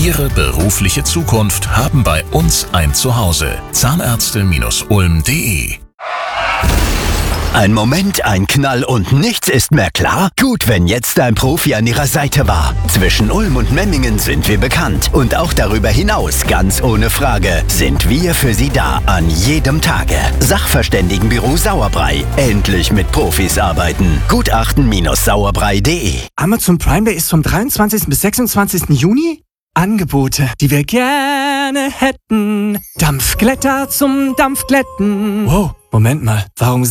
Ihre berufliche Zukunft haben bei uns ein Zuhause. Zahnärzte-ulm.de. Ein Moment, ein Knall und nichts ist mehr klar? Gut, wenn jetzt ein Profi an Ihrer Seite war. Zwischen Ulm und Memmingen sind wir bekannt. Und auch darüber hinaus, ganz ohne Frage, sind wir für Sie da an jedem Tage. Sachverständigenbüro Sauerbrei. Endlich mit Profis arbeiten. Gutachten-sauerbrei.de. Amazon Prime Day ist vom 23. bis 26. Juni? Angebote, die wir gerne hätten. Dampfglätter zum Dampfglätten. Wow, Moment mal, warum